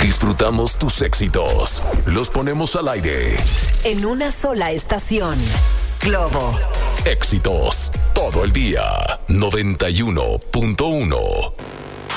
Disfrutamos tus éxitos. Los ponemos al aire. En una sola estación. Globo. Éxitos todo el día. 91.1.